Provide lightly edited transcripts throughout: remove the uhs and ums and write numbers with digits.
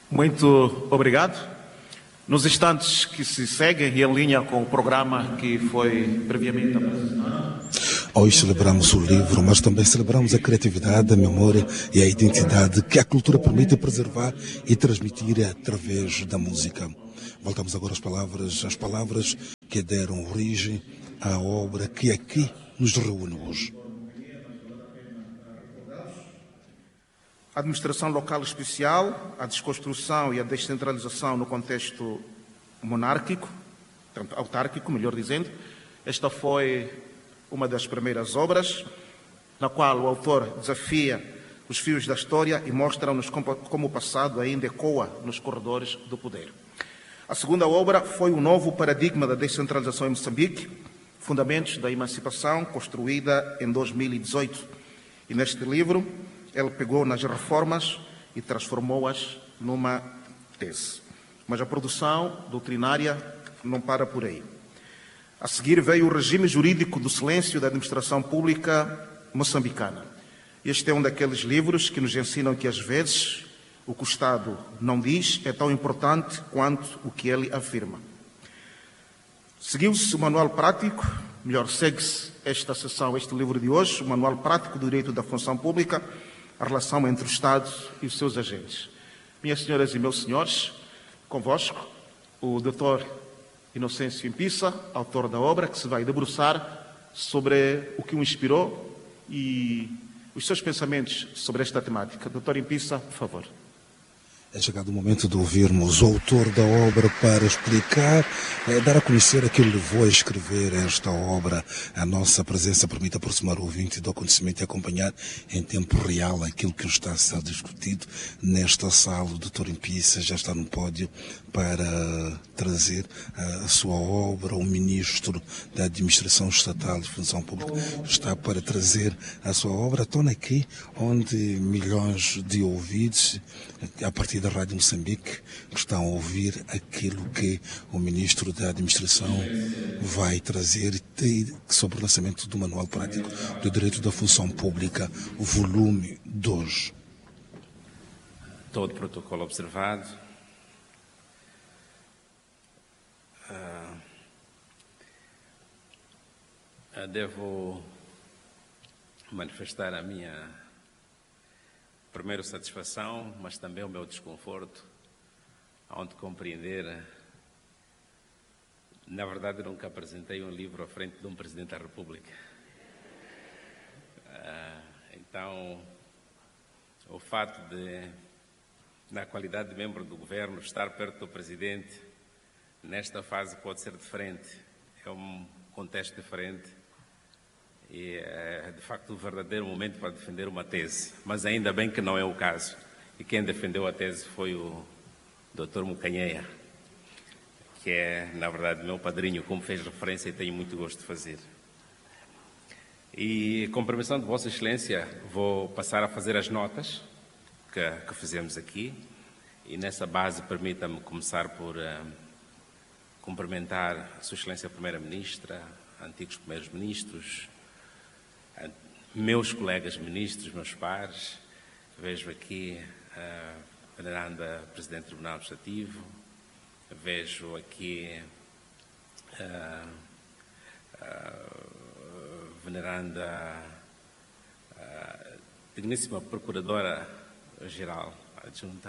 Muito obrigado. Nos instantes que se seguem e em linha com o programa que foi previamente apresentado. Hoje celebramos o livro, mas também celebramos a criatividade, a memória e a identidade que a cultura permite preservar e transmitir através da música. Voltamos agora às palavras que deram origem à obra que aqui nos reúne hoje. A administração local especial, a desconstrução e a descentralização no contexto monárquico, autárquico, melhor dizendo. Esta foi uma das primeiras obras, na qual o autor desafia os fios da história e mostra-nos como o passado ainda ecoa nos corredores do poder. A segunda obra foi o novo paradigma da descentralização em Moçambique, Fundamentos da Emancipação, construída em 2018. E neste livro, ele pegou nas reformas e transformou-as numa tese. Mas a produção doutrinária não para por aí. A seguir veio o regime jurídico do silêncio da administração pública moçambicana. Este é um daqueles livros que nos ensinam que, às vezes, o que o Estado não diz é tão importante quanto o que ele afirma. Seguiu-se o manual prático, melhor, segue-se esta sessão, este livro de hoje, o manual prático do direito da função pública, a relação entre o Estado e os seus agentes. Minhas senhoras e meus senhores, convosco, o Dr. Inocêncio Impissa, autor da obra, que se vai debruçar sobre o que o inspirou e os seus pensamentos sobre esta temática. Dr. Impissa, por favor. É chegado o momento de ouvirmos o autor da obra para explicar, dar a conhecer aquilo que levou a escrever esta obra. A nossa presença permite aproximar o ouvinte do acontecimento e acompanhar em tempo real aquilo que está a ser discutido nesta sala. O Dr. Impissa já está no pódio para trazer a sua obra. O Ministro da Administração Estatal de Função Pública está para trazer a sua obra. Estou aqui onde milhões de ouvidos, a partir da Rádio Moçambique, estão a ouvir aquilo que o Ministro da Administração vai trazer sobre o lançamento do Manual Prático do Direito da Função Pública, o volume 2. Todo o protocolo observado. Devo manifestar a minha, primeiro, satisfação, mas também o meu desconforto, ao de compreender. Na verdade, nunca apresentei um livro à frente de um Presidente da República. Então, o fato de, na qualidade de membro do governo, estar perto do Presidente, nesta fase pode ser diferente. É um contexto diferente. E é, de facto, o verdadeiro momento para defender uma tese. Mas ainda bem que não é o caso. E quem defendeu a tese foi o Dr. Mucanheia, que é, na verdade, meu padrinho, como fez referência, e tenho muito gosto de fazer. E, com permissão de Vossa Excelência, vou passar a fazer as notas que fizemos aqui. E, nessa base, permita-me começar por cumprimentar a Sua Excelência a Primeira-Ministra, antigos Primeiros-Ministros, meus colegas ministros, meus pares. Vejo aqui a veneranda Presidente do Tribunal Administrativo, vejo aqui a veneranda digníssima Procuradora-Geral Adjunta,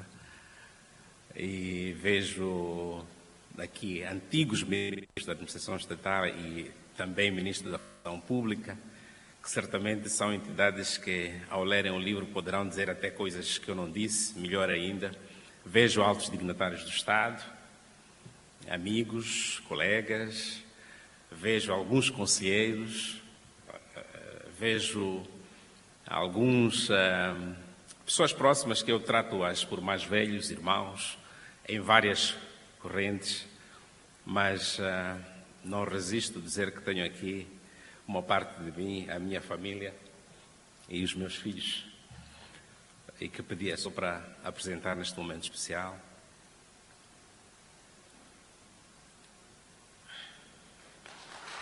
e vejo aqui antigos ministros da Administração Estatal e também ministros da Função Pública, que certamente são entidades que, ao lerem o livro, poderão dizer até coisas que eu não disse, melhor ainda. Vejo altos dignatários do Estado, amigos, colegas, vejo alguns conselheiros, vejo alguns pessoas próximas que eu trato-as por mais velhos, irmãos, em várias correntes, mas não resisto a dizer que tenho aqui uma parte de mim, a minha família e os meus filhos, e que pedi só para apresentar neste momento especial.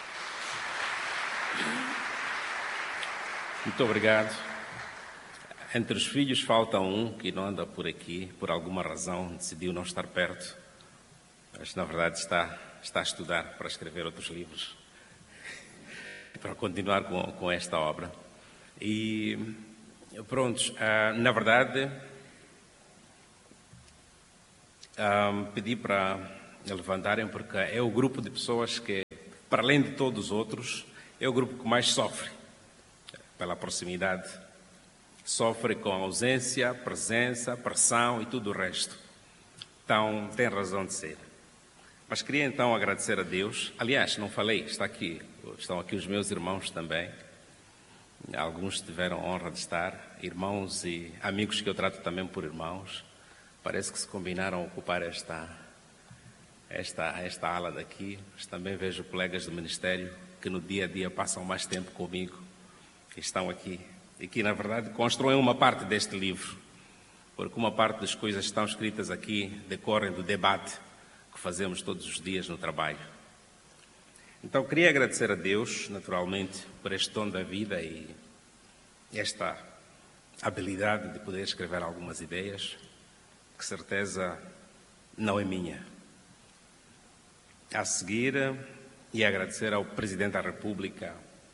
Muito obrigado. Entre os filhos falta um que não anda por aqui, por alguma razão decidiu não estar perto, mas na verdade está a estudar para escrever outros livros, para continuar com esta obra. E prontos, na verdade, pedi para levantarem porque é o grupo de pessoas que, para além de todos os outros, é o grupo que mais sofre pela proximidade. Sofre com ausência, presença, pressão e tudo o resto. Então, tem razão de ser. Mas queria então agradecer a Deus. Aliás, não falei, estão aqui os meus irmãos também. Alguns tiveram a honra de estar, irmãos e amigos que eu trato também por irmãos. Parece que se combinaram a ocupar esta ala daqui. Mas também vejo colegas do ministério que no dia a dia passam mais tempo comigo e estão aqui. E que, na verdade, constroem uma parte deste livro, porque uma parte das coisas que estão escritas aqui decorrem do debate que fazemos todos os dias no trabalho. Então, queria agradecer a Deus, naturalmente, por este dom da vida e esta habilidade de poder escrever algumas ideias, que certeza não é minha. A seguir, e agradecer ao Presidente da República,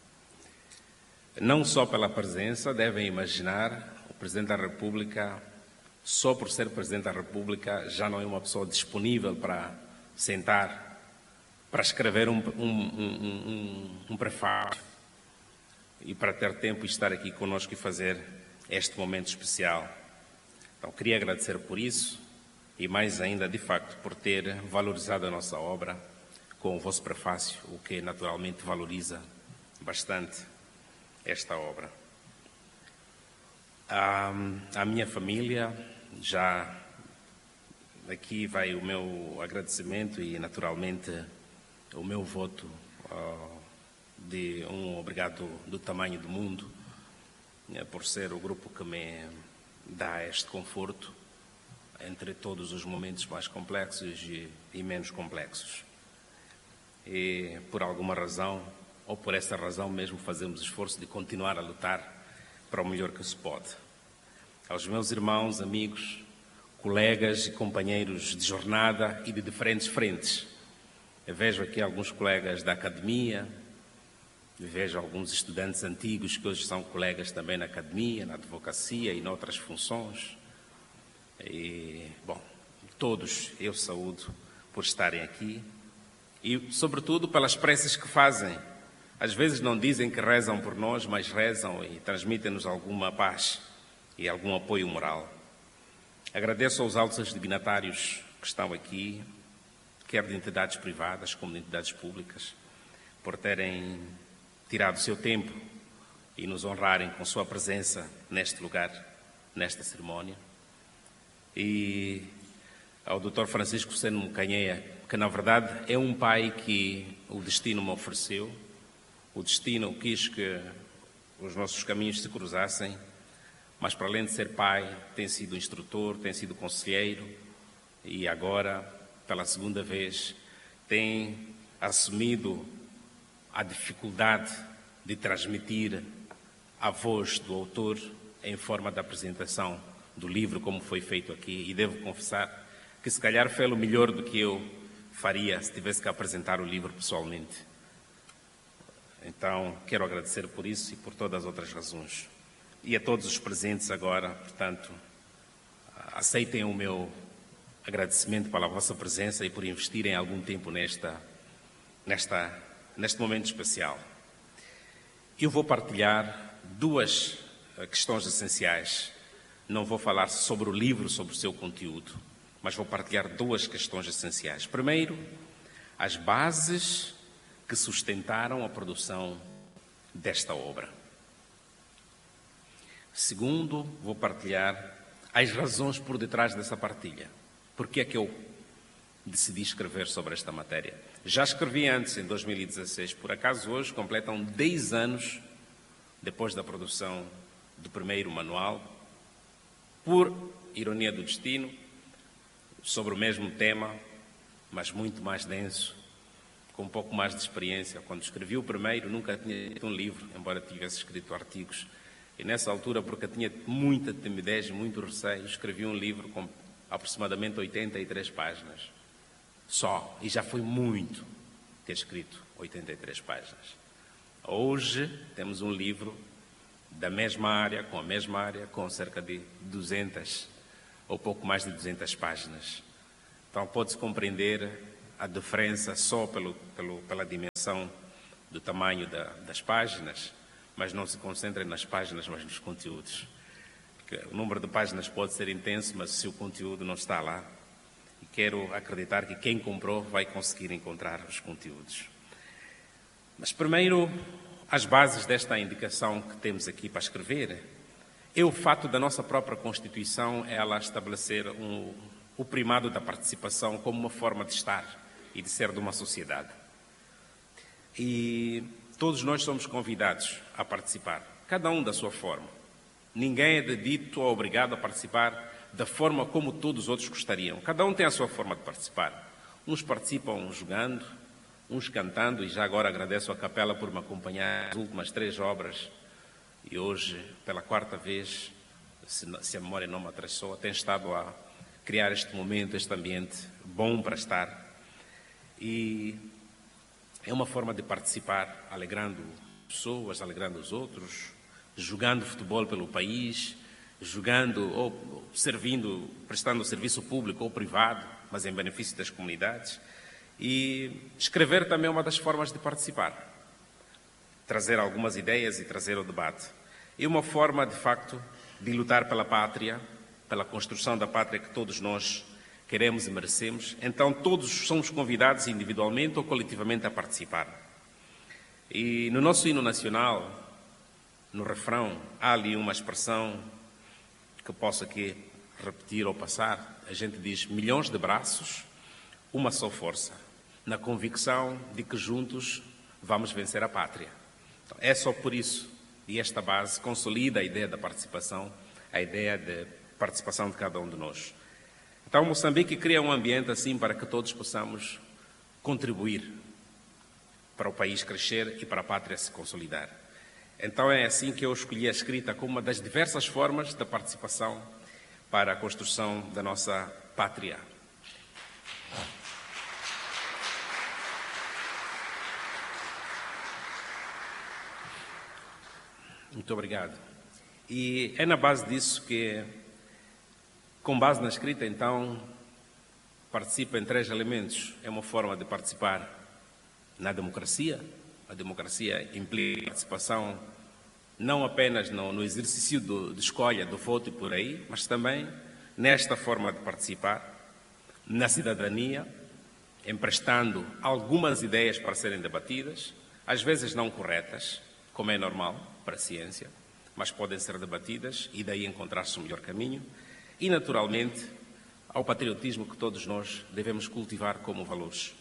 não só pela presença, devem imaginar, o Presidente da República, só por ser Presidente da República, já não é uma pessoa disponível para sentar, para escrever um prefácio e para ter tempo de estar aqui conosco e fazer este momento especial. Então, queria agradecer por isso e mais ainda, de facto, por ter valorizado a nossa obra com o vosso prefácio, o que naturalmente valoriza bastante esta obra. A minha família, já aqui vai o meu agradecimento e naturalmente o meu voto de um obrigado do tamanho do mundo, por ser o grupo que me dá este conforto entre todos os momentos mais complexos e menos complexos. E por alguma razão, ou por essa razão mesmo, fazemos esforço de continuar a lutar para o melhor que se pode. Aos meus irmãos, amigos, colegas e companheiros de jornada e de diferentes frentes. Eu vejo aqui alguns colegas da academia, vejo alguns estudantes antigos que hoje são colegas também na academia, na advocacia e noutras funções. E, bom, todos eu saúdo por estarem aqui e, sobretudo, pelas preces que fazem. Às vezes não dizem que rezam por nós, mas rezam e transmitem-nos alguma paz e algum apoio moral. Agradeço aos altos dignatários que estão aqui, quer de entidades privadas como de entidades públicas, por terem tirado o seu tempo e nos honrarem com sua presença neste lugar, nesta cerimónia. E ao Dr. Francisco Seno Mucanheia, que na verdade é um pai que o destino me ofereceu. O destino quis que os nossos caminhos se cruzassem, mas para além de ser pai, tem sido instrutor, tem sido conselheiro e agora, pela segunda vez, tem assumido a dificuldade de transmitir a voz do autor em forma de apresentação do livro, como foi feito aqui. E devo confessar que se calhar fez-o melhor do que eu faria se tivesse que apresentar o livro pessoalmente. Então, quero agradecer por isso e por todas as outras razões. E a todos os presentes agora, portanto, aceitem o meu agradecimento pela vossa presença e por investirem algum tempo neste momento especial. Eu vou partilhar duas questões essenciais. Não vou falar sobre o livro, sobre o seu conteúdo, mas vou partilhar duas questões essenciais. Primeiro, as bases que sustentaram a produção desta obra. Segundo, vou partilhar as razões por detrás dessa partilha. Por que é que eu decidi escrever sobre esta matéria? Já escrevi antes, em 2016. Por acaso, hoje completam 10 anos depois da produção do primeiro manual, por ironia do destino, sobre o mesmo tema, mas muito mais denso, com um pouco mais de experiência. Quando escrevi o primeiro, nunca tinha escrito um livro, embora tivesse escrito artigos. E nessa altura, porque tinha muita timidez, muito receio, escrevi um livro com aproximadamente 83 páginas. Só. E já foi muito ter escrito 83 páginas. Hoje temos um livro da mesma área, com cerca de 200 ou pouco mais de 200 páginas. Então pode-se compreender a diferença só pela dimensão do tamanho das páginas, mas não se concentrem nas páginas, mas nos conteúdos. Porque o número de páginas pode ser intenso, mas se o conteúdo não está lá, e quero acreditar que quem comprou vai conseguir encontrar os conteúdos. Mas primeiro, as bases desta indicação que temos aqui para escrever é o fato da nossa própria Constituição ela estabelecer o primado da participação como uma forma de estar e de ser de uma sociedade. E todos nós somos convidados a participar, cada um da sua forma. Ninguém é dito ou obrigado a participar da forma como todos os outros gostariam. Cada um tem a sua forma de participar. Uns participam jogando, uns cantando, e já agora agradeço à Capela por me acompanhar nas últimas 3 obras. E hoje, pela 4ª vez, se a memória não me atrasou, tem estado a criar este momento, este ambiente bom para estar. E é uma forma de participar, alegrando pessoas, alegrando os outros, jogando futebol pelo país, jogando ou servindo, prestando serviço público ou privado, mas em benefício das comunidades. E escrever também é uma das formas de participar, trazer algumas ideias e trazer o debate. É uma forma, de facto, de lutar pela pátria, pela construção da pátria que todos nós queremos e merecemos. Então todos somos convidados individualmente ou coletivamente a participar. E no nosso hino nacional, no refrão, há ali uma expressão que posso aqui repetir ou passar. A gente diz: milhões de braços, uma só força, na convicção de que juntos vamos vencer a pátria. Então, é só por isso, e esta base consolida a ideia da participação, a ideia de participação de cada um de nós. Então, Moçambique cria um ambiente assim para que todos possamos contribuir para o país crescer e para a pátria se consolidar. Então, é assim que eu escolhi a escrita como uma das diversas formas da participação para a construção da nossa pátria. Muito obrigado. E é na base disso que, com base na escrita, então, participa em 3 elementos. É uma forma de participar na democracia. A democracia implica participação não apenas no exercício de escolha, do voto e por aí, mas também nesta forma de participar, na cidadania, emprestando algumas ideias para serem debatidas, às vezes não corretas, como é normal para a ciência, mas podem ser debatidas e daí encontrar-se o melhor caminho, e naturalmente ao patriotismo que todos nós devemos cultivar como valores.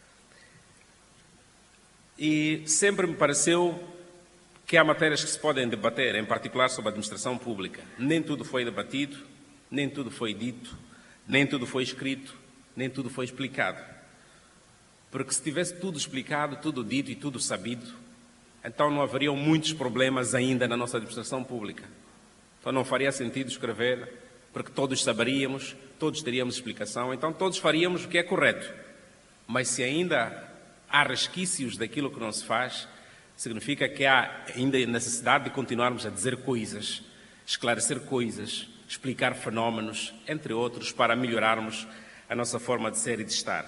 E sempre me pareceu que há matérias que se podem debater, em particular sobre a administração pública. Nem tudo foi debatido, nem tudo foi dito, nem tudo foi escrito, nem tudo foi explicado. Porque se tivesse tudo explicado, tudo dito e tudo sabido, então não haveriam muitos problemas ainda na nossa administração pública. Então não faria sentido escrever, porque todos saberíamos, todos teríamos explicação, então todos faríamos o que é correto. Mas se ainda há resquícios daquilo que não se faz, significa que há ainda necessidade de continuarmos a dizer coisas, esclarecer coisas, explicar fenómenos, entre outros, para melhorarmos a nossa forma de ser e de estar.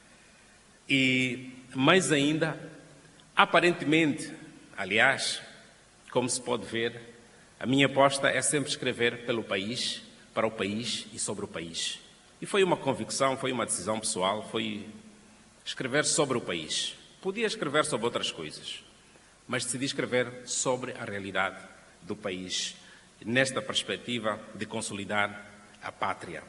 E, mais ainda, aparentemente, aliás, como se pode ver, a minha aposta é sempre escrever pelo país, para o país e sobre o país. E foi uma convicção, foi uma decisão pessoal, foi escrever sobre o país. Podia escrever sobre outras coisas, mas decidi escrever sobre a realidade do país, nesta perspectiva de consolidar a pátria.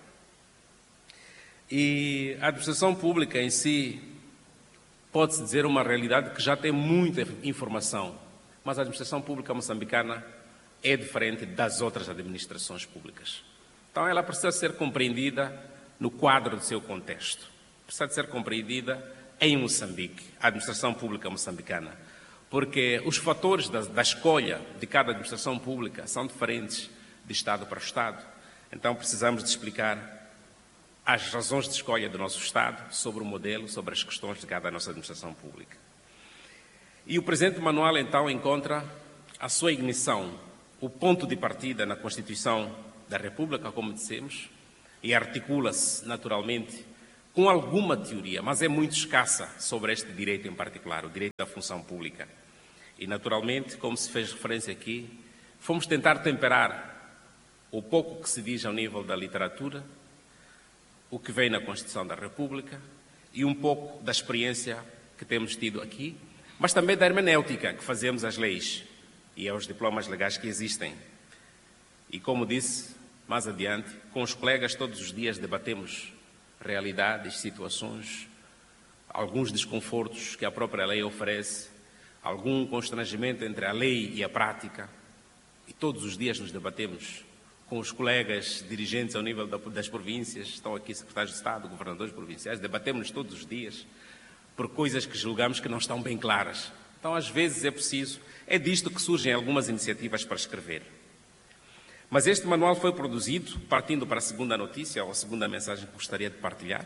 E a administração pública em si pode-se dizer uma realidade que já tem muita informação, mas a administração pública moçambicana é diferente das outras administrações públicas. Então ela precisa ser compreendida no quadro do seu contexto. Precisa de ser compreendida em Moçambique, a administração pública moçambicana. porque os fatores da escolha de cada administração pública são diferentes de Estado para Estado. Então precisamos de explicar as razões de escolha do nosso Estado sobre o modelo, sobre as questões de cada nossa administração pública. E o presente manual, então, encontra a sua ignição, o ponto de partida na Constituição da República, como dissemos, e articula-se, naturalmente, com alguma teoria, mas é muito escassa sobre este direito em particular, o direito da função pública. E, naturalmente, como se fez referência aqui, fomos tentar temperar o pouco que se diz ao nível da literatura, o que vem na Constituição da República e um pouco da experiência que temos tido aqui, mas também da hermenêutica que fazemos às leis e aos diplomas legais que existem. E, como disse mais adiante, com os colegas todos os dias debatemos realidades, situações, alguns desconfortos que a própria lei oferece, algum constrangimento entre a lei e a prática, e todos os dias nos debatemos com os colegas dirigentes ao nível das províncias, estão aqui secretários de Estado, governadores provinciais, debatemos todos os dias por coisas que julgamos que não estão bem claras. Então, às vezes, é disto que surgem algumas iniciativas para escrever. Mas este manual foi produzido, partindo para a segunda notícia, ou a segunda mensagem que gostaria de partilhar,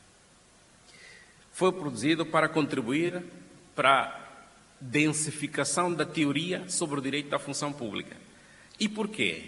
foi produzido para contribuir para a densificação da teoria sobre o direito da função pública. E porquê?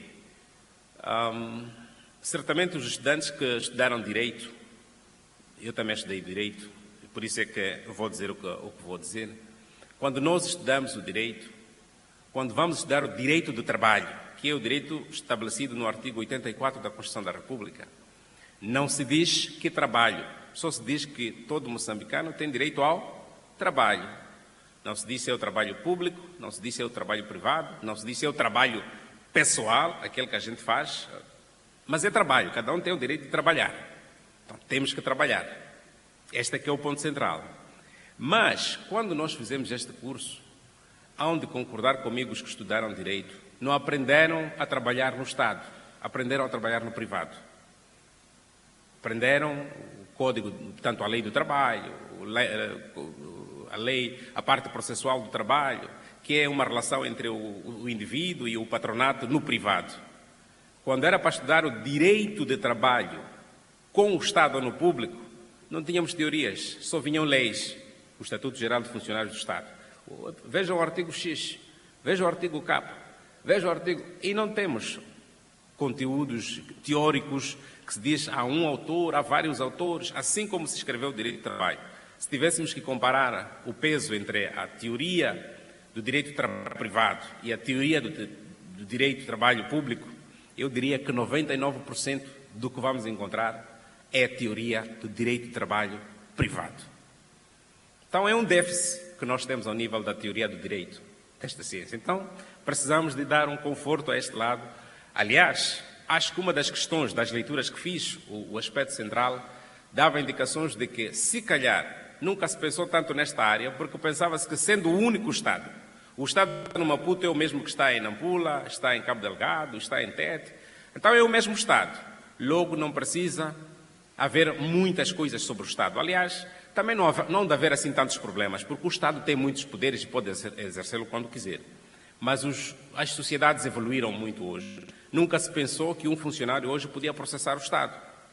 Certamente os estudantes que estudaram Direito, eu também estudei Direito, por isso é que eu vou dizer o que vou dizer. Quando nós estudamos o Direito, quando vamos estudar o Direito do Trabalho, que é o direito estabelecido no artigo 84 da Constituição da República, não se diz que trabalho, só se diz que todo moçambicano tem direito ao trabalho. Não se diz se é o trabalho público, não se diz se é o trabalho privado, não se diz se é o trabalho pessoal, aquele que a gente faz, mas é trabalho, cada um tem o direito de trabalhar. Então, temos que trabalhar. Este aqui é o ponto central. Mas, quando nós fizemos este curso, hão de concordar comigo os que estudaram Direito, não aprenderam a trabalhar no Estado, aprenderam a trabalhar no privado. Aprenderam o Código, portanto, a Lei do Trabalho, a parte processual do trabalho, que é uma relação entre o indivíduo e o patronato no privado. Quando era para estudar o direito de trabalho com o Estado ou no público, não tínhamos teorias, só vinham leis, o Estatuto Geral de Funcionários do Estado. Vejam o artigo X, vejam o artigo K, vejam o artigo... E não temos conteúdos teóricos que se diz há um autor, há vários autores, assim como se escreveu o direito de trabalho. Se tivéssemos que comparar o peso entre a teoria do direito de trabalho privado e a teoria do direito de trabalho público, eu diria que 99% do que vamos encontrar é a teoria do direito de trabalho privado. Então é um déficit que nós temos ao nível da teoria do direito desta ciência. Então precisamos de dar um conforto a este lado. Aliás, acho que uma das questões das leituras que fiz, o aspecto central, dava indicações de que, se calhar, nunca se pensou tanto nesta área, porque pensava-se que, sendo o único Estado, o Estado no Maputo é o mesmo que está em Nampula, está em Cabo Delgado, está em Tete, então é o mesmo Estado. Logo, não precisa haver muitas coisas sobre o Estado. Aliás, também não deve haver assim tantos problemas, porque o Estado tem muitos poderes e pode exercê-lo quando quiser. Mas as sociedades evoluíram muito hoje. Nunca se pensou que um funcionário hoje podia processar o Estado.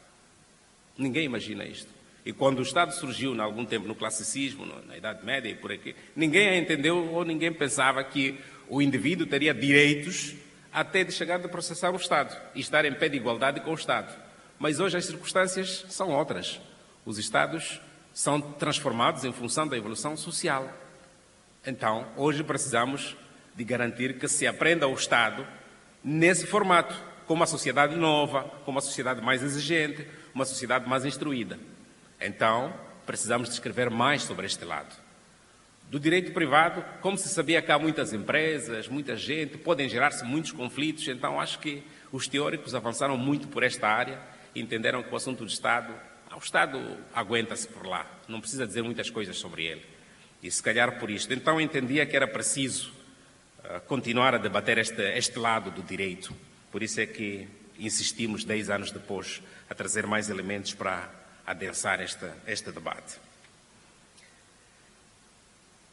Ninguém imagina isto. E quando o Estado surgiu, há algum tempo, no classicismo, na Idade Média e por aqui, ninguém entendeu ou ninguém pensava que o indivíduo teria direitos até de chegar a processar o Estado e estar em pé de igualdade com o Estado. Mas hoje as circunstâncias são outras. Os Estados são transformados em função da evolução social. Então, hoje precisamos de garantir que se aprenda o Estado nesse formato, com uma sociedade nova, com uma sociedade mais exigente, uma sociedade mais instruída. Então, precisamos de escrever mais sobre este lado. Do direito privado, como se sabia que há muitas empresas, muita gente, podem gerar-se muitos conflitos, então acho que os teóricos avançaram muito por esta área e entenderam que o assunto do Estado, o Estado aguenta-se por lá, não precisa dizer muitas coisas sobre ele. E se calhar por isto. Então entendia que era preciso continuar a debater este lado do direito. Por isso é que insistimos 10 anos depois a trazer mais elementos para adensar este debate.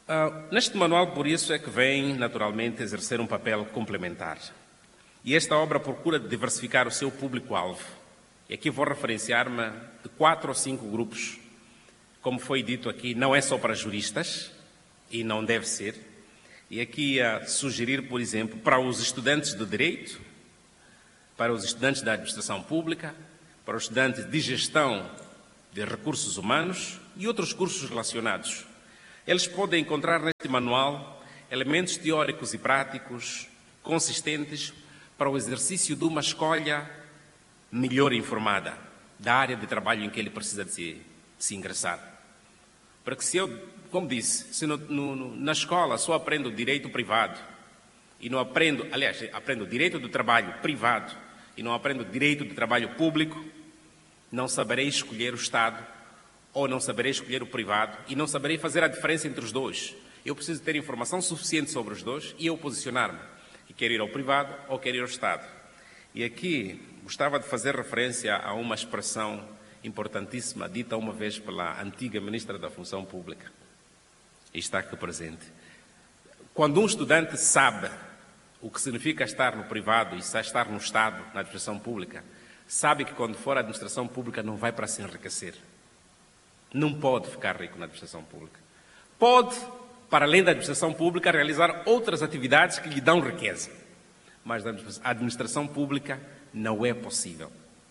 Neste manual, por isso, é que vem, naturalmente, exercer um papel complementar. E esta obra procura diversificar o seu público-alvo. E aqui vou referenciar-me de 4 ou 5 grupos. Como foi dito aqui, não é só para juristas, e não deve ser. E aqui sugerir, por exemplo, para os estudantes de Direito, para os estudantes da Administração Pública, para os estudantes de Gestão de Recursos Humanos e outros cursos relacionados. Eles podem encontrar neste manual elementos teóricos e práticos consistentes para o exercício de uma escolha melhor informada da área de trabalho em que ele precisa de se ingressar. Para que se eu, como disse, se na escola só aprendo direito privado e não aprendo, aliás, aprendo direito do trabalho privado e não aprendo direito do trabalho público, não saberei escolher o Estado ou não saberei escolher o privado e não saberei fazer a diferença entre os dois. Eu preciso ter informação suficiente sobre os dois e eu posicionar-me. E quero ir ao privado ou quero ir ao Estado. E aqui gostava de fazer referência a uma expressão importantíssima, dita uma vez pela antiga Ministra da Função Pública. E está aqui presente. Quando um estudante sabe o que significa estar no privado e estar no Estado, na administração pública, sabe que quando for à administração pública não vai para se enriquecer. Não pode ficar rico na administração pública. Pode, para além da administração pública, realizar outras atividades que lhe dão riqueza. Mas a administração pública não é possível.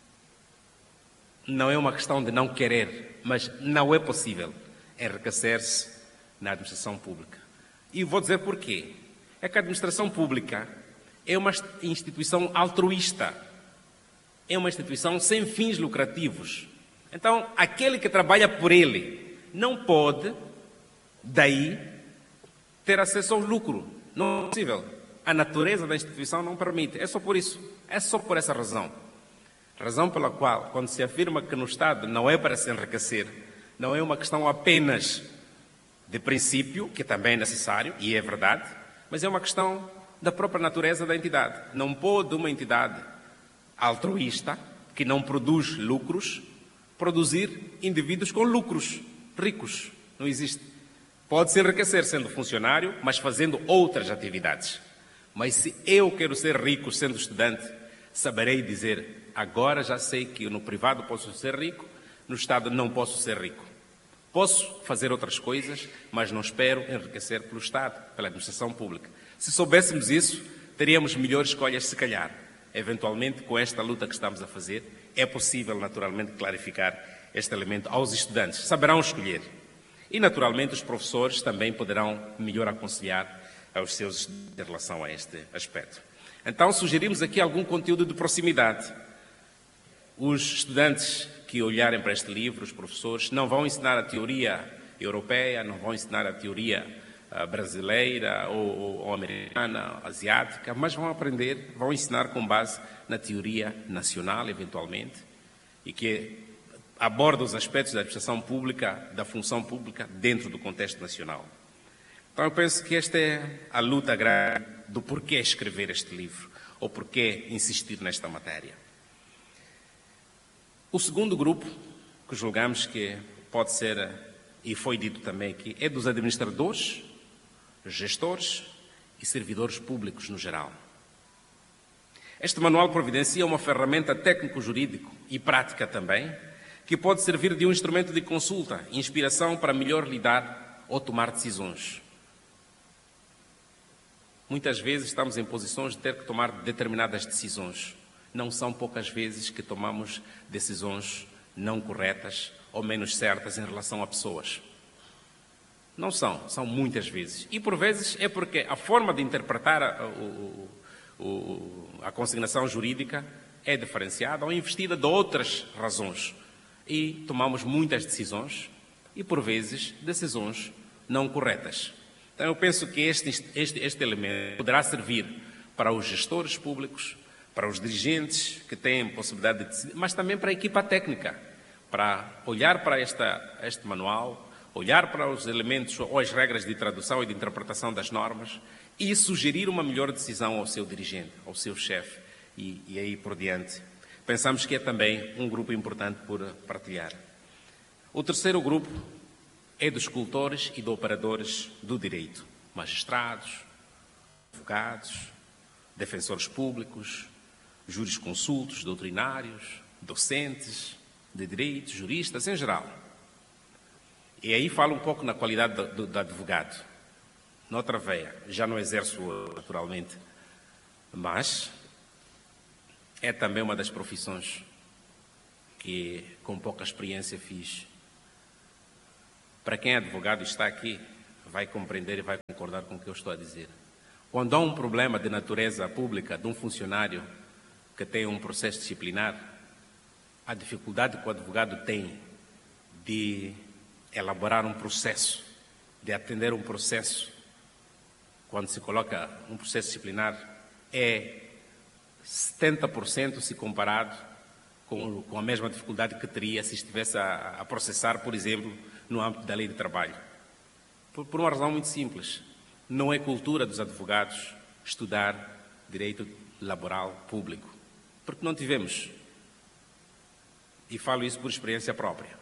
Não é uma questão de não querer, mas não é possível enriquecer-se na administração pública. E vou dizer porquê. É que a administração pública é uma instituição altruísta. É uma instituição sem fins lucrativos. Então, aquele que trabalha por ele não pode, daí, ter acesso ao lucro. Não é possível. A natureza da instituição não permite. É só por isso. É só por essa razão. Razão pela qual, quando se afirma que no Estado não é para se enriquecer, não é uma questão apenas de princípio, que também é necessário, e é verdade, mas é uma questão da própria natureza da entidade. Não pode uma entidade altruísta, que não produz lucros, produzir indivíduos com lucros, ricos. Não existe. Pode-se enriquecer sendo funcionário, mas fazendo outras atividades. Mas se eu quero ser rico sendo estudante, saberei dizer, agora já sei que no privado posso ser rico, no Estado não posso ser rico. Posso fazer outras coisas, mas não espero enriquecer pelo Estado, pela administração pública. Se soubéssemos isso, teríamos melhores escolhas, se calhar. Eventualmente, com esta luta que estamos a fazer, é possível, naturalmente, clarificar este elemento aos estudantes. Saberão escolher. E, naturalmente, os professores também poderão melhor aconselhar aos seus estudantes em relação a este aspecto. Então, sugerimos aqui algum conteúdo de proximidade. Os estudantes que olharem para este livro, os professores, não vão ensinar a teoria europeia, não vão ensinar a teoria brasileira ou americana, asiática, mas vão aprender, vão ensinar com base na teoria nacional, eventualmente, e que aborda os aspectos da administração pública, da função pública, dentro do contexto nacional. Então, eu penso que esta é a luta grande do porquê escrever este livro, ou porquê insistir nesta matéria. O segundo grupo, que julgamos que pode ser, e foi dito também aqui, é dos administradores, gestores e servidores públicos no geral. Este manual providencia uma ferramenta técnico-jurídico e prática também, que pode servir de um instrumento de consulta e inspiração para melhor lidar ou tomar decisões. Muitas vezes estamos em posições de ter que tomar determinadas decisões. Não são poucas vezes que tomamos decisões não corretas ou menos certas em relação a pessoas. Não são muitas vezes. E por vezes é porque a forma de interpretar a consignação jurídica é diferenciada ou investida de outras razões. E tomamos muitas decisões e por vezes decisões não corretas. Então eu penso que este elemento poderá servir para os gestores públicos, para os dirigentes que têm possibilidade de decidir, mas também para a equipa técnica, para olhar para este manual, olhar para os elementos ou as regras de tradução e de interpretação das normas e sugerir uma melhor decisão ao seu dirigente, ao seu chefe e aí por diante. Pensamos que é também um grupo importante por partilhar. O terceiro grupo é dos cultores e dos operadores do direito, magistrados, advogados, defensores públicos, jurisconsultos, doutrinários, docentes de direito, juristas em geral. E aí falo um pouco na qualidade do advogado. Noutra veia, já não exerço naturalmente, mas é também uma das profissões que com pouca experiência fiz. Para quem é advogado e está aqui, vai compreender e vai concordar com o que eu estou a dizer. Quando há um problema de natureza pública de um funcionário que tem um processo disciplinar, a dificuldade que o advogado tem de elaborar um processo, de atender um processo, quando se coloca um processo disciplinar, é 70% se comparado com a mesma dificuldade que teria se estivesse a processar, por exemplo, no âmbito da lei de trabalho. Por uma razão muito simples. Não é cultura dos advogados estudar direito laboral público, porque não tivemos. E falo isso por experiência própria.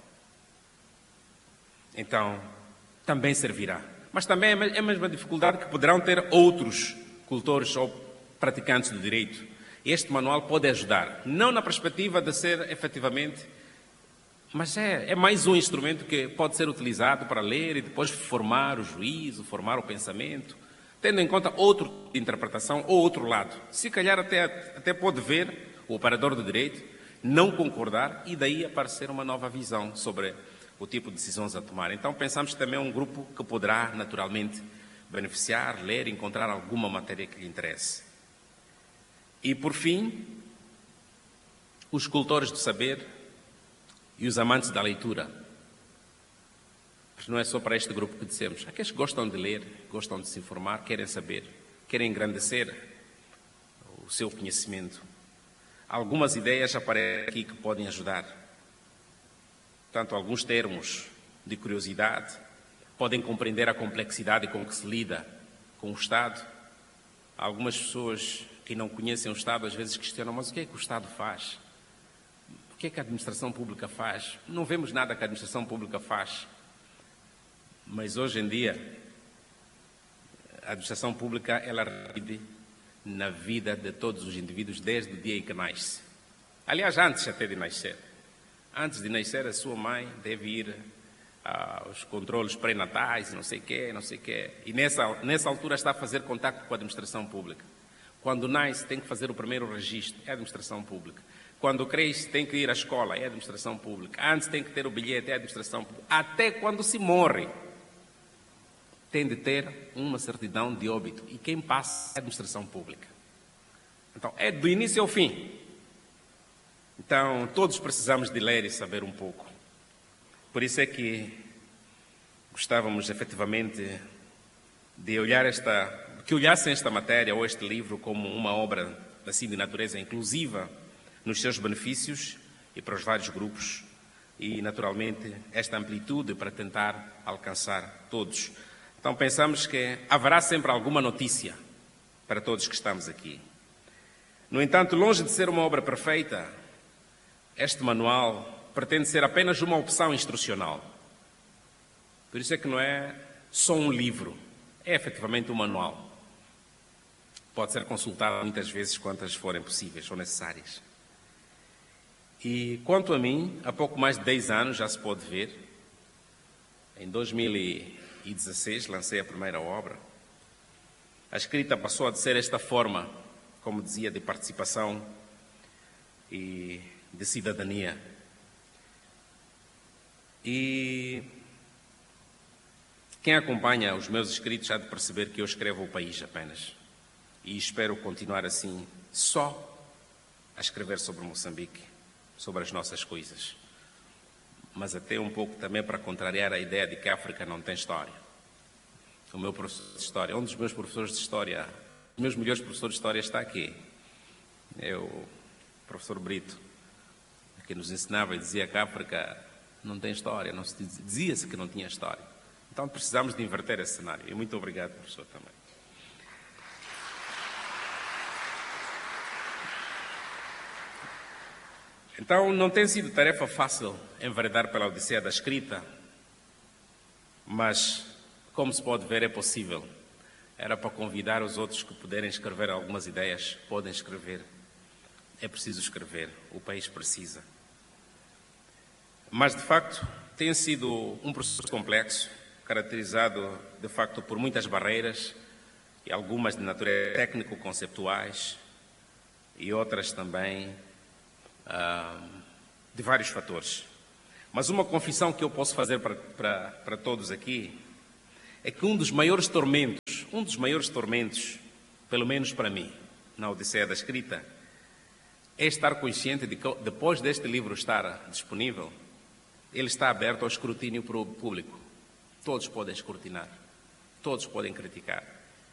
Então, também servirá. Mas também é a mesma dificuldade que poderão ter outros cultores ou praticantes do direito. Este manual pode ajudar, não na perspectiva de ser efetivamente, mas é mais um instrumento que pode ser utilizado para ler e depois formar o juízo, formar o pensamento, tendo em conta outra interpretação ou outro lado. Se calhar até pode ver o operador do direito não concordar e daí aparecer uma nova visão sobre o tipo de decisões a tomar. Então pensamos que também é um grupo que poderá naturalmente beneficiar, ler, encontrar alguma matéria que lhe interesse. E por fim, os cultores do saber e os amantes da leitura. Mas não é só para este grupo que dissemos. Aqueles que gostam de ler, gostam de se informar, querem saber, querem engrandecer o seu conhecimento. Algumas ideias aparecem aqui que podem ajudar. Portanto, alguns termos de curiosidade podem compreender a complexidade com que se lida com o Estado. Algumas pessoas que não conhecem o Estado às vezes questionam, mas o que é que o Estado faz? O que é que a administração pública faz? Não vemos nada que a administração pública faz. Mas hoje em dia, a administração pública, ela reside na vida de todos os indivíduos desde o dia em que nasce. Aliás, antes até de nascer. Antes de nascer, a sua mãe deve ir aos controles pré-natais, não sei o quê, não sei o quê. E nessa altura está a fazer contato com a administração pública. Quando nasce, tem que fazer o primeiro registro, é a administração pública. Quando cresce, tem que ir à escola, é a administração pública. Antes tem que ter o bilhete, é a administração pública. Até quando se morre, tem de ter uma certidão de óbito. E quem passa é a administração pública. Então, é do início ao fim. Então, todos precisamos de ler e saber um pouco. Por isso é que gostávamos efetivamente de que olhassem esta matéria ou este livro como uma obra assim de natureza inclusiva nos seus benefícios e para os vários grupos e, naturalmente, esta amplitude para tentar alcançar todos. Então, pensamos que haverá sempre alguma notícia para todos que estamos aqui. No entanto, longe de ser uma obra perfeita, este manual pretende ser apenas uma opção instrucional. Por isso é que não é só um livro, é efetivamente um manual. Pode ser consultado muitas vezes quantas forem possíveis ou necessárias. E quanto a mim, há pouco mais de 10 anos já se pode ver, em 2016 lancei a primeira obra. A escrita passou a ser esta forma, como dizia, de participação e de cidadania. E quem acompanha os meus escritos há de perceber que eu escrevo o país apenas. E espero continuar assim, só a escrever sobre Moçambique, sobre as nossas coisas. Mas até um pouco também para contrariar a ideia de que a África não tem história. O meu professor de História, um dos meus professores de História, os meus melhores professores de História está aqui. É o professor Brito, que nos ensinava e dizia que a África não tem história, dizia-se que não tinha história. Então precisamos de inverter esse cenário. E muito obrigado, professor, também. Então, não tem sido tarefa fácil enveredar pela odisseia da escrita, mas, como se pode ver, é possível. Era para convidar os outros que puderem escrever algumas ideias, podem escrever. É preciso escrever, o país precisa. Mas, de facto, tem sido um processo complexo, caracterizado, de facto, por muitas barreiras, e algumas de natureza técnico-conceptuais, e outras também de vários fatores. Mas uma confissão que eu posso fazer para todos aqui é que um dos maiores tormentos, pelo menos para mim, na Odisseia da Escrita, é estar consciente de que, depois deste livro estar disponível, ele está aberto ao escrutínio público. Todos podem escrutinar, todos podem criticar.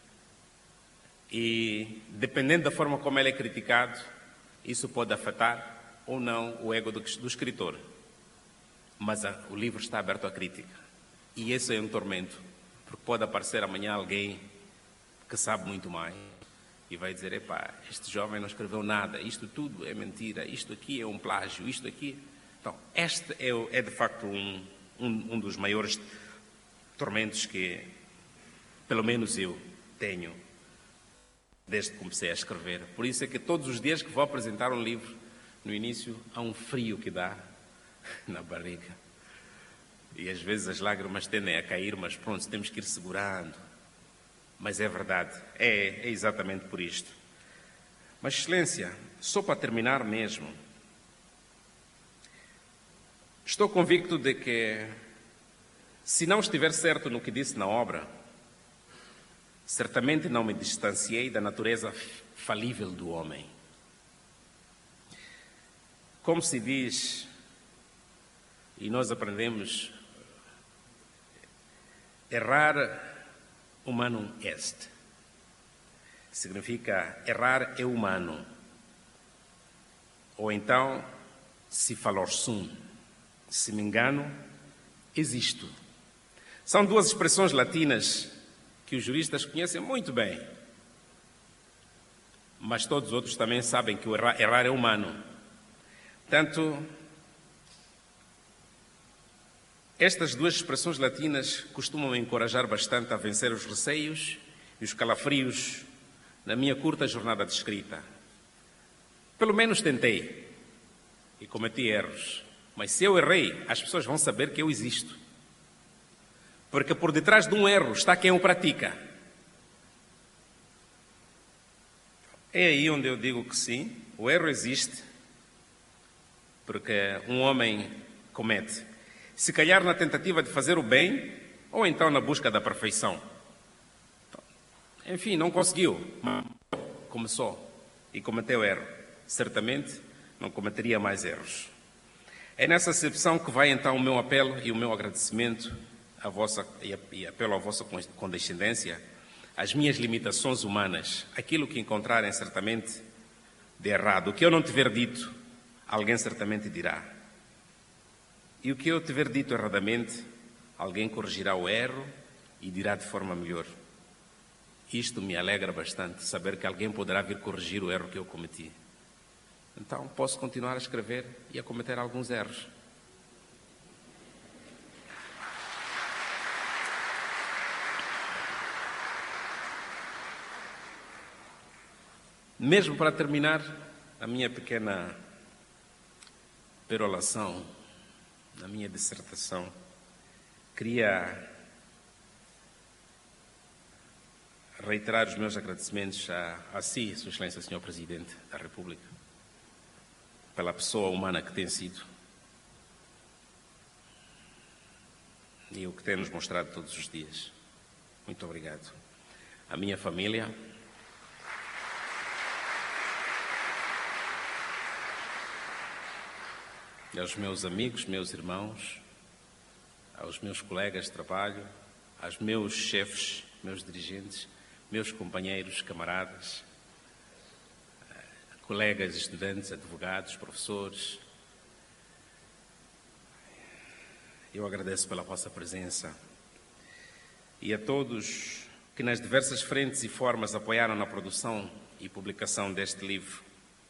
E, dependendo da forma como ele é criticado, isso pode afetar ou não o ego do escritor. Mas o livro está aberto à crítica. E esse é um tormento, porque pode aparecer amanhã alguém que sabe muito mais e vai dizer: epá, este jovem não escreveu nada, isto tudo é mentira, isto aqui é um plágio, isto aqui... Então, este é de facto um dos maiores tormentos que, pelo menos eu, tenho desde que comecei a escrever. Por isso é que todos os dias que vou apresentar um livro, no início há um frio que dá na barriga. E às vezes as lágrimas tendem a cair, mas pronto, temos que ir segurando. Mas é verdade, é exatamente por isto. Mas, Excelência, só para terminar mesmo, estou convicto de que, se não estiver certo no que disse na obra, certamente não me distanciei da natureza falível do homem. Como se diz, e nós aprendemos, errar humanum est. Significa errar é humano. Ou então, se falor sum, se me engano, existo. São duas expressões latinas que os juristas conhecem muito bem. Mas todos os outros também sabem que o errar é humano. Portanto, estas duas expressões latinas costumam me encorajar bastante a vencer os receios e os calafrios na minha curta jornada de escrita. Pelo menos tentei e cometi erros. Mas se eu errei, as pessoas vão saber que eu existo. Porque por detrás de um erro está quem o pratica. É aí onde eu digo que sim, o erro existe, porque um homem comete. Se calhar na tentativa de fazer o bem, ou então na busca da perfeição. Enfim, não conseguiu, começou e cometeu erro. Certamente não cometeria mais erros. É nessa acepção que vai então o meu apelo e o meu agradecimento e apelo à vossa condescendência, às minhas limitações humanas, aquilo que encontrarem certamente de errado. O que eu não tiver dito, alguém certamente dirá. E o que eu tiver dito erradamente, alguém corrigirá o erro e dirá de forma melhor. Isto me alegra bastante, saber que alguém poderá vir corrigir o erro que eu cometi. Então, posso continuar a escrever e a cometer alguns erros. Mesmo para terminar a minha pequena perolação, na minha dissertação, queria reiterar os meus agradecimentos a si, Sua Excelência, Senhor Presidente da República, pela pessoa humana que tem sido e o que tem nos mostrado todos os dias. Muito obrigado. A minha família, aos meus amigos, meus irmãos, aos meus colegas de trabalho, aos meus chefes, meus dirigentes, meus companheiros, camaradas, colegas, estudantes, advogados, professores. Eu agradeço pela vossa presença e a todos que nas diversas frentes e formas apoiaram na produção e publicação deste livro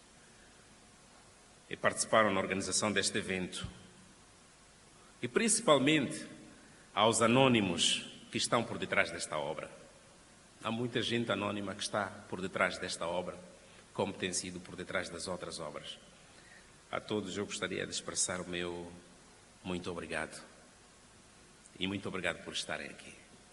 e participaram na organização deste evento. E principalmente aos anónimos que estão por detrás desta obra. Há muita gente anónima que está por detrás desta obra, como tem sido por detrás das outras obras. A todos eu gostaria de expressar o meu muito obrigado. E muito obrigado por estarem aqui.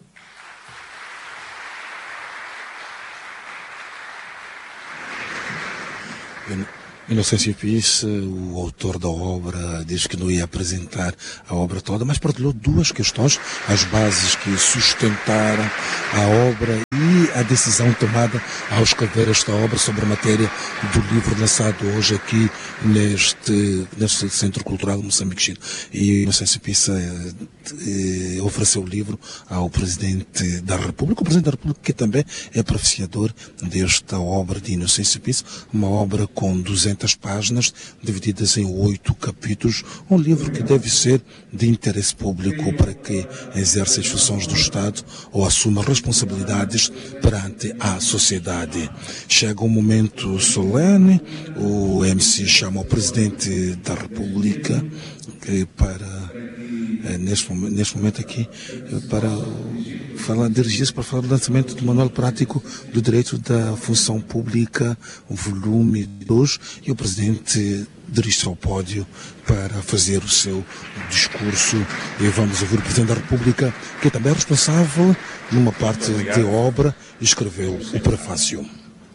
Inocêncio Pisse, o autor da obra, diz que não ia apresentar a obra toda, mas partilhou duas questões, as bases que sustentaram a obra e a decisão tomada ao escrever esta obra sobre a matéria do livro lançado hoje aqui neste Centro Cultural Moçambique. E Inocêncio Pisse ofereceu o livro ao Presidente da República, o Presidente da República que também é apreciador desta obra de Inocêncio Pisse, uma obra com 200 páginas, divididas em 8 capítulos, um livro que deve ser de interesse público para quem exerce as funções do Estado ou assume responsabilidades perante a sociedade. Chega um momento solene, o MC chama o Presidente da República para, neste momento aqui, para dirigir-se para falar do lançamento do Manual Prático do Direito da Função Pública, o volume 2, e o Presidente dirige-se ao pódio para fazer o seu discurso. E vamos ouvir o Presidente da República, que também é responsável numa parte de obra e escreveu o prefácio.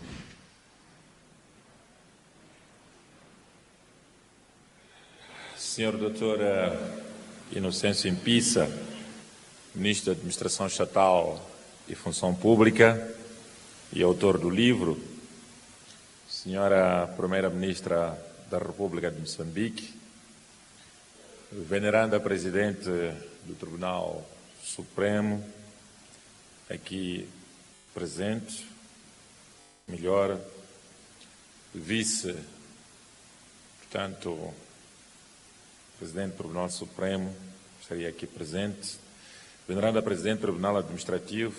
Senhor Dr. Inocêncio Pisse, Ministro da Administração Estatal e Função Pública e autor do livro, Senhora Primeira-Ministra da República de Moçambique, Veneranda Presidente do Tribunal Supremo, aqui presente, melhor, Vice, portanto, Presidente do Tribunal Supremo, estaria aqui presente, Veneranda Presidente do Tribunal Administrativo,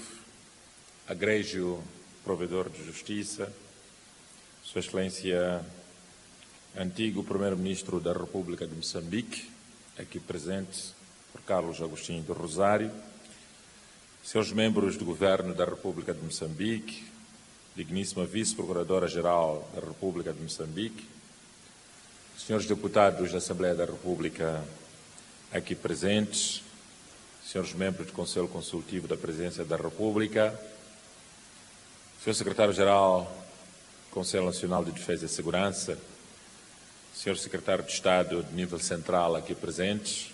Egrégio Provedor de Justiça, Sua Excelência, antigo Primeiro-Ministro da República de Moçambique, aqui presente por Carlos Agostinho do Rosário, senhores membros do Governo da República de Moçambique, digníssima Vice-Procuradora-Geral da República de Moçambique, senhores deputados da Assembleia da República aqui presentes, senhores membros do Conselho Consultivo da Presidência da República, senhor Secretário-Geral do Conselho Nacional de Defesa e Segurança, senhor Secretário de Estado de nível central aqui presentes,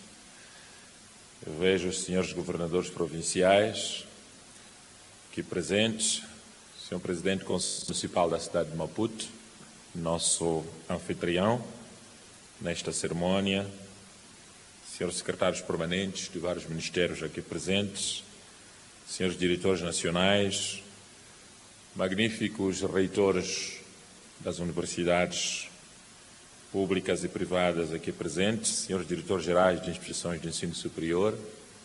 eu vejo os senhores governadores provinciais aqui presentes, senhor Presidente do Conselho Municipal da cidade de Maputo, nosso anfitrião nesta cerimónia, senhores secretários permanentes de vários ministérios aqui presentes, senhores diretores nacionais, magníficos reitores das universidades públicas e privadas aqui presentes, senhores diretores gerais de instituições de ensino superior,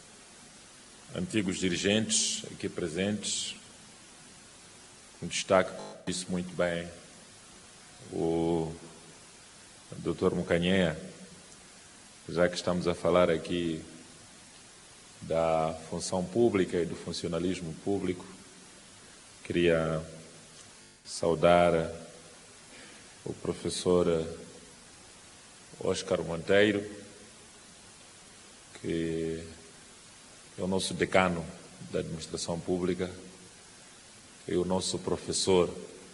antigos dirigentes aqui presentes, um destaque, disse muito bem o Dr. Mucanheia, já que estamos a falar aqui da função pública e do funcionalismo público, queria saudar o professor Oscar Monteiro, que é o nosso decano da administração pública, é o nosso professor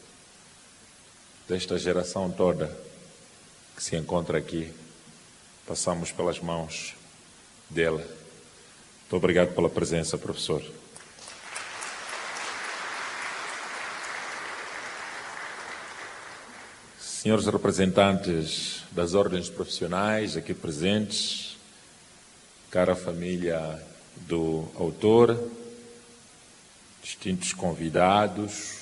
desta geração toda que se encontra aqui. Passamos pelas mãos dela. Muito obrigado pela presença, professor. Senhores representantes das ordens profissionais aqui presentes, cara família do autor, distintos convidados,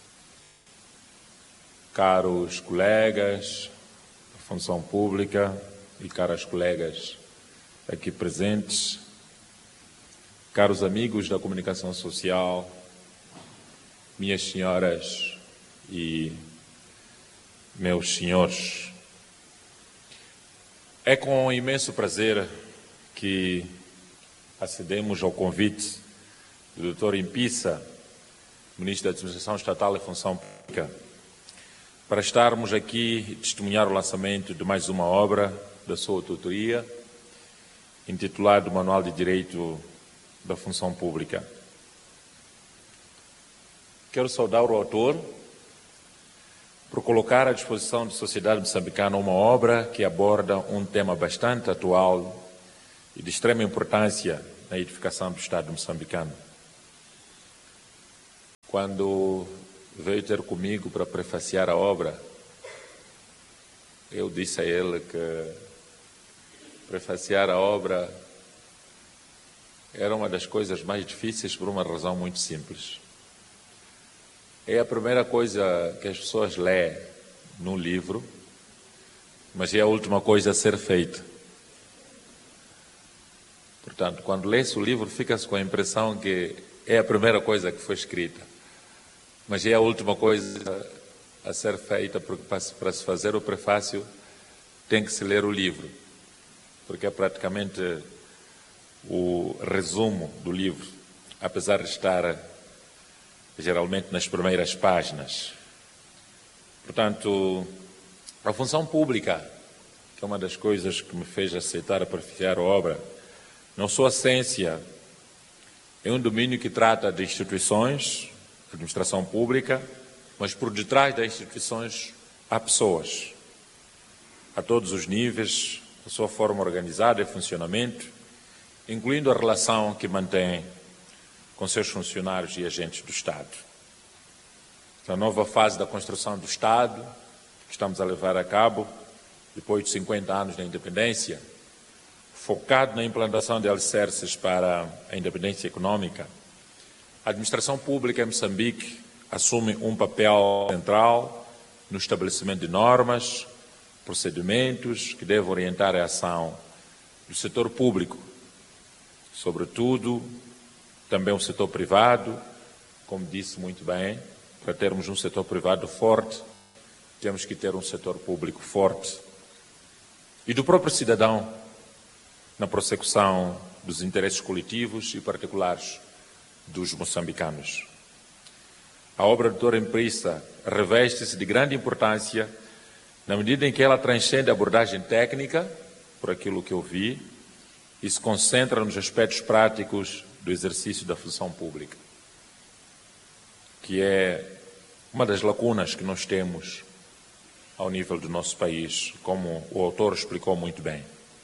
caros colegas da função pública e caras colegas aqui presentes, caros amigos da comunicação social, minhas senhoras e meus senhores, é com imenso prazer que acedemos ao convite do Dr. Impissa, Ministro da Administração Estatal e Função Pública, para estarmos aqui e testemunhar o lançamento de mais uma obra da sua tutoria, intitulado Manual de Direito da Função Pública. Quero saudar o autor por colocar à disposição da sociedade moçambicana uma obra que aborda um tema bastante atual e de extrema importância na edificação do Estado moçambicano. Quando veio ter comigo para prefaciar a obra, eu disse a ele que prefaciar a obra era uma das coisas mais difíceis por uma razão muito simples. É a primeira coisa que as pessoas lêem num livro, mas é a última coisa a ser feita. Portanto, quando lê-se o livro, fica-se com a impressão que é a primeira coisa que foi escrita, mas é a última coisa a ser feita, porque para se fazer o prefácio tem que se ler o livro, porque é praticamente o resumo do livro, apesar de estar geralmente nas primeiras páginas. Portanto, a função pública, que é uma das coisas que me fez aceitar aperfeiçoar a obra, não só a ciência, é um domínio que trata de instituições, administração pública, mas por detrás das instituições há pessoas, a todos os níveis, a sua forma organizada e funcionamento, incluindo a relação que mantém com seus funcionários e agentes do Estado. Na nova fase da construção do Estado, que estamos a levar a cabo, depois de 50 anos da independência, focado na implantação de alicerces para a independência econômica, a administração pública em Moçambique assume um papel central no estabelecimento de normas, procedimentos que devem orientar a ação do setor público, sobretudo também o setor privado. Como disse muito bem, para termos um setor privado forte, temos que ter um setor público forte. E do próprio cidadão, na prossecução dos interesses coletivos e particulares dos moçambicanos. A obra do Dr. Impissa reveste-se de grande importância na medida em que ela transcende a abordagem técnica, por aquilo que eu vi, e se concentra nos aspectos práticos do exercício da função pública, que é uma das lacunas que nós temos ao nível do nosso país, como o autor explicou muito bem.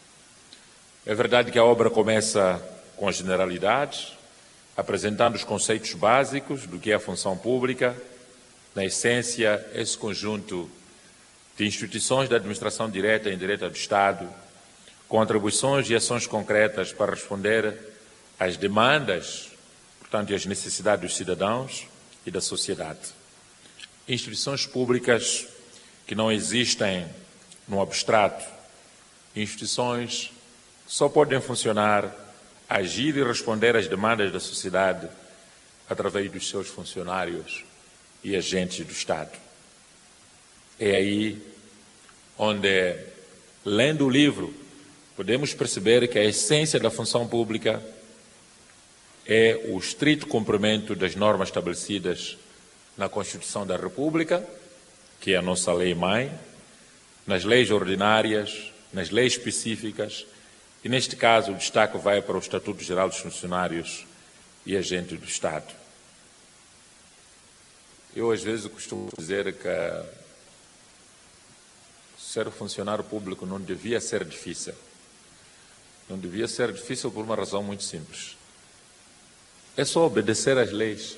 É verdade que a obra começa com as generalidades, apresentando os conceitos básicos do que é a função pública. Na essência, esse conjunto de instituições da administração direta e indireta do Estado, com atribuições e ações concretas para responder às demandas, portanto, e às necessidades dos cidadãos e da sociedade. Instituições públicas que não existem no abstrato, instituições que só podem funcionar, agir e responder às demandas da sociedade através dos seus funcionários e agentes do Estado. É aí onde, lendo o livro, podemos perceber que a essência da função pública é o estrito cumprimento das normas estabelecidas na Constituição da República, que é a nossa lei-mãe, nas leis ordinárias, nas leis específicas, e neste caso o destaque vai para o Estatuto Geral dos Funcionários e Agentes do Estado. Eu às vezes costumo dizer que ser funcionário público não devia ser difícil. Não devia ser difícil por uma razão muito simples. É só obedecer às leis.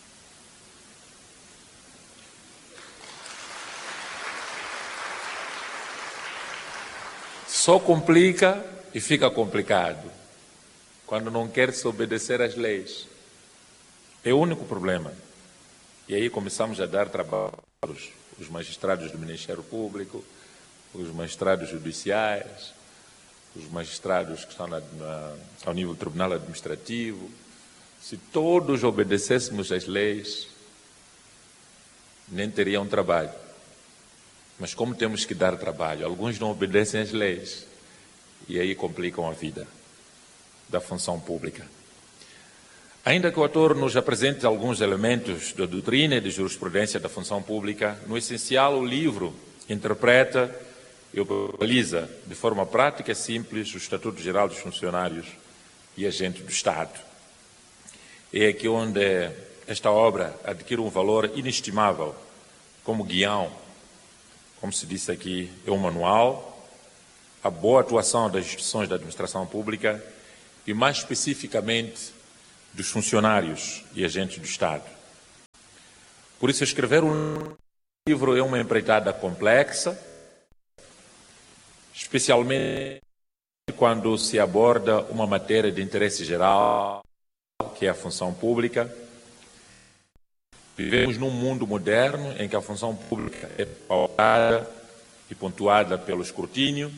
Só complica e fica complicado quando não quer se obedecer às leis. É o único problema. E aí começamos a dar trabalho aos magistrados do Ministério Público, os magistrados judiciais, os magistrados que estão ao nível do Tribunal Administrativo. Se todos obedecêssemos às leis, nem teriam trabalho. Mas como temos que dar trabalho, alguns não obedecem às leis e aí complicam a vida. da função pública. Ainda que o autor nos apresente alguns elementos da doutrina e de jurisprudência da função pública, no essencial o livro interpreta e operacionaliza de forma prática e simples o Estatuto Geral dos Funcionários e Agentes do Estado. É aqui onde esta obra adquire um valor inestimável como guião, como se disse aqui, é um manual, a boa atuação das instituições da administração pública e, mais especificamente, dos funcionários e agentes do Estado. Por isso, escrever um livro é uma empreitada complexa, especialmente quando se aborda uma matéria de interesse geral, que é a função pública. Vivemos num mundo moderno em que a função pública é pautada e pontuada pelo escrutínio,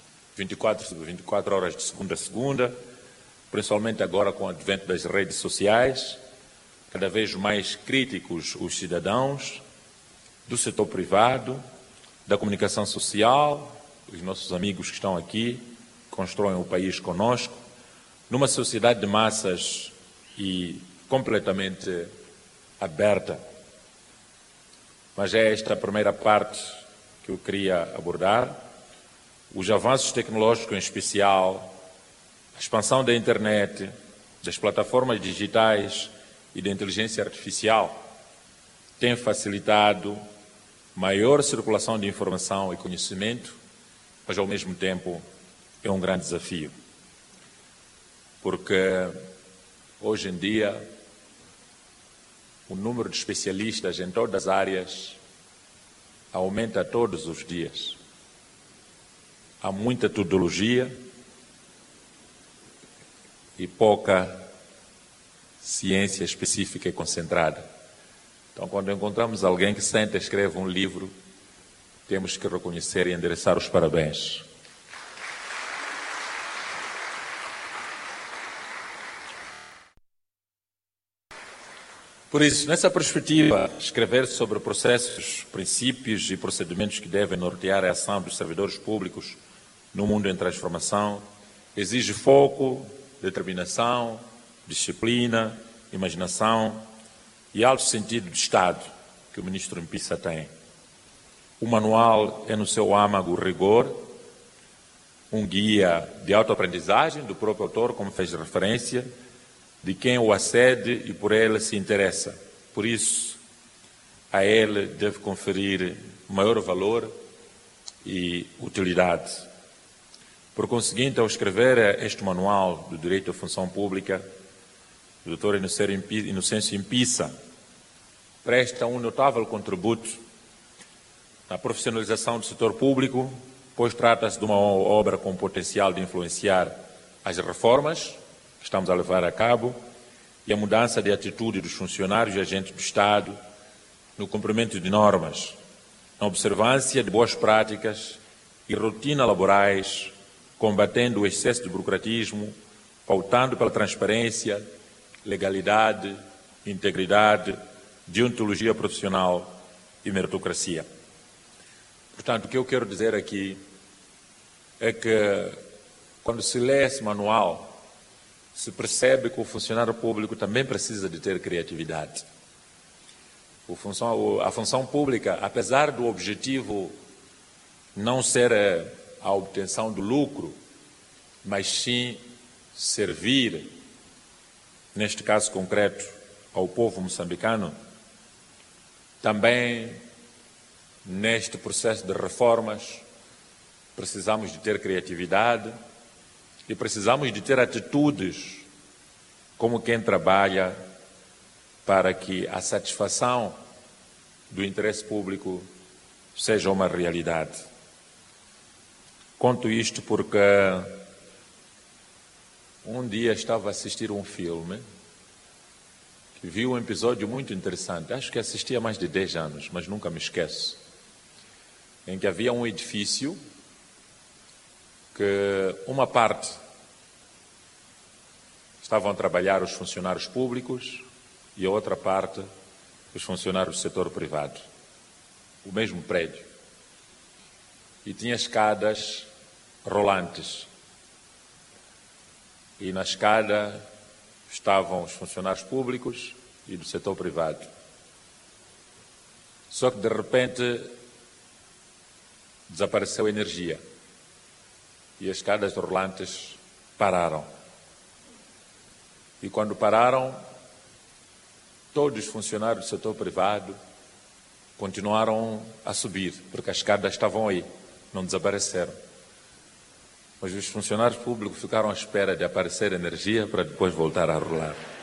24 horas de segunda a segunda, principalmente agora com o advento das redes sociais, cada vez mais críticos os cidadãos do setor privado, da comunicação social, os nossos amigos que estão aqui, constroem o país conosco, numa sociedade de massas e completamente aberta. Mas é esta a primeira parte que eu queria abordar. Os avanços tecnológicos, em especial, a expansão da internet, das plataformas digitais e da inteligência artificial tem facilitado maior circulação de informação e conhecimento, mas ao mesmo tempo é um grande desafio. Porque hoje em dia o número de especialistas em todas as áreas aumenta todos os dias. Há muita tecnologia e pouca ciência específica e concentrada. Então, quando encontramos alguém que senta e escreve um livro, temos que reconhecer e endereçar os parabéns. Por isso, nessa perspectiva, escrever sobre processos, princípios e procedimentos que devem nortear a ação dos servidores públicos no mundo em transformação exige foco, determinação, disciplina, imaginação e alto sentido de Estado que o ministro Mpisa tem. O manual é, no seu âmago, rigor, um guia de autoaprendizagem do próprio autor, como fez referência, de quem o acede e por ele se interessa. Por isso, a ele deve conferir maior valor e utilidade. Por conseguinte, ao escrever este manual do direito à função pública, o Dr. Inocêncio Mpisa presta um notável contributo na profissionalização do setor público, pois trata-se de uma obra com potencial de influenciar as reformas que estamos a levar a cabo e a mudança de atitude dos funcionários e agentes do Estado no cumprimento de normas, na observância de boas práticas e rotina laborais, combatendo o excesso de burocratismo, pautando pela transparência, legalidade, integridade, deontologia profissional e meritocracia. Portanto, o que eu quero dizer aqui é que, quando se lê esse manual, se percebe que o funcionário público também precisa de ter criatividade. A função pública, apesar do objetivo não ser a obtenção do lucro, mas sim servir, neste caso concreto, ao povo moçambicano, também neste processo de reformas precisamos de ter criatividade e precisamos de ter atitudes como quem trabalha para que a satisfação do interesse público seja uma realidade. Conto isto porque um dia estava a assistir um filme que vi um episódio muito interessante. Acho que assisti há mais de 10 anos, mas nunca me esqueço. Em que havia um edifício que uma parte estavam a trabalhar os funcionários públicos e a outra parte os funcionários do setor privado. O mesmo prédio. E tinha escadas rolantes. e na escada estavam os funcionários públicos e do setor privado. Só que, de repente, desapareceu a energia e as escadas rolantes pararam. E quando pararam, todos os funcionários do setor privado continuaram a subir, porque as escadas estavam aí, não desapareceram. Mas os funcionários públicos ficaram à espera de aparecer energia para depois voltar a rolar.